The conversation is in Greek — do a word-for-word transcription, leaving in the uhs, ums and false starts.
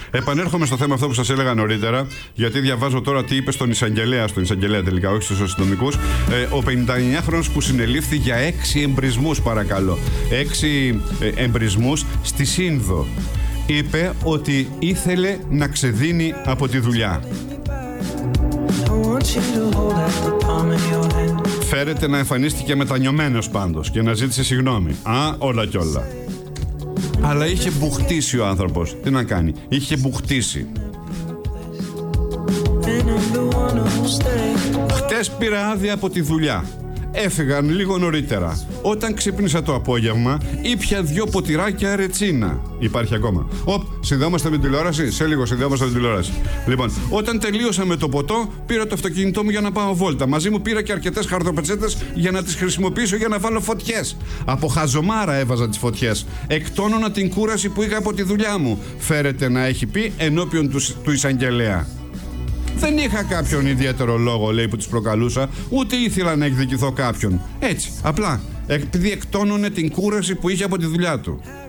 Επανέρχομαι στο θέμα αυτό που σας έλεγα νωρίτερα, γιατί διαβάζω τώρα τι είπε στον εισαγγελέα, στον εισαγγελέα τελικά, όχι στους αστυνομικούς. Ε, ο πενηνταεννιάχρονος που συνελήφθη για έξι εμπρισμούς, παρακαλώ. Έξι ε, εμπρισμούς στη Σύνδο. Είπε ότι ήθελε να ξεδίνει από τη δουλειά. Φέρεται να εμφανίστηκε μετανιωμένος πάντως και να ζήτησε συγγνώμη. Α, όλα κι όλα. Αλλά είχε μπουχτίσει ο άνθρωπος. Τι να κάνει, είχε μπουχτίσει. Χτες πήρα άδεια από τη δουλειά. Έφυγαν λίγο νωρίτερα. Όταν ξύπνησα το απόγευμα, ήπια δυο ποτηράκια ρετσίνα. Υπάρχει ακόμα. Οπ, συνδέομαστε με την τηλεόραση. Σε λίγο συνδέομαστε με την τηλεόραση. Λοιπόν, όταν τελείωσα με το ποτό, πήρα το αυτοκίνητό μου για να πάω βόλτα. Μαζί μου πήρα και αρκετές χαρτοπετσέτες για να τις χρησιμοποιήσω για να βάλω φωτιές. Από χαζομάρα έβαζα τις φωτιές. Εκτόνωνα την κούραση που είχα από τη δουλειά μου. Φέρεται να έχει πει ενώπιον του, του εισαγγελέα. Δεν είχα κάποιον ιδιαίτερο λόγο, λέει, που τις προκαλούσα, ούτε ήθελα να εκδικηθώ κάποιον. Έτσι, απλά, επειδή εκτόνωνε την κούραση που είχε από τη δουλειά του.